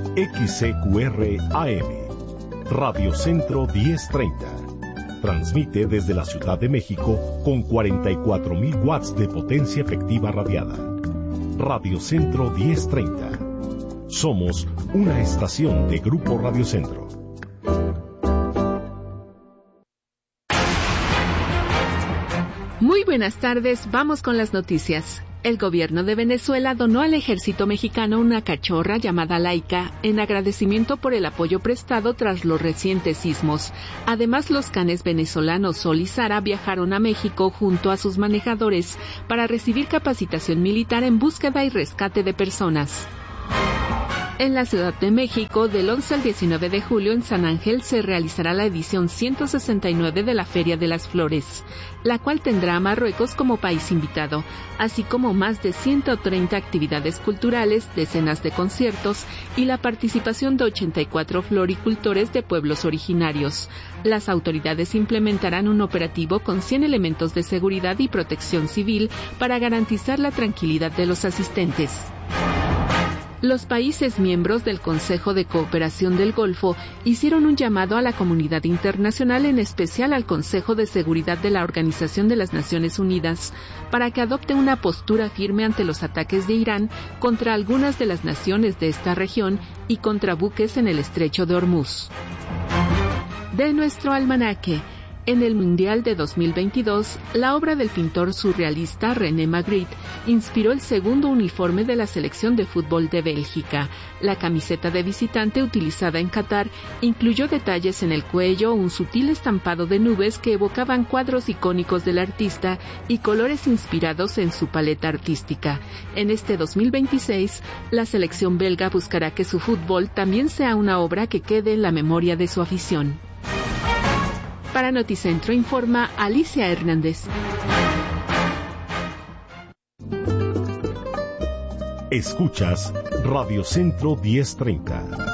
XCQR AM, Radio Centro 1030. Transmite desde la Ciudad de México con 44,000 watts de potencia efectiva radiada. Radio Centro 1030. Somos una estación de Grupo Radio Centro. Muy buenas tardes, vamos con las noticias. El gobierno de Venezuela donó al ejército mexicano una cachorra llamada Laika en agradecimiento por el apoyo prestado tras los recientes sismos. Además, los canes venezolanos Sol y Sara viajaron a México junto a sus manejadores para recibir capacitación militar en búsqueda y rescate de personas. En la Ciudad de México, del 11 al 19 de julio en San Ángel se realizará la edición 169 de la Feria de las Flores, la cual tendrá a Marruecos como país invitado, así como más de 130 actividades culturales, decenas de conciertos y la participación de 84 floricultores de pueblos originarios. Las autoridades implementarán un operativo con 100 elementos de seguridad y protección civil para garantizar la tranquilidad de los asistentes. Los países miembros del Consejo de Cooperación del Golfo hicieron un llamado a la comunidad internacional, en especial al Consejo de Seguridad de la Organización de las Naciones Unidas, para que adopte una postura firme ante los ataques de Irán contra algunas de las naciones de esta región y contra buques en el Estrecho de Hormuz. De nuestro almanaque. En el Mundial de 2022, la obra del pintor surrealista René Magritte inspiró el segundo uniforme de la selección de fútbol de Bélgica. La camiseta de visitante utilizada en Qatar incluyó detalles en el cuello, un sutil estampado de nubes que evocaban cuadros icónicos del artista y colores inspirados en su paleta artística. En este 2026, la selección belga buscará que su fútbol también sea una obra que quede en la memoria de su afición. Para Noticentro informa Alicia Hernández. Escuchas Radio Centro 1030.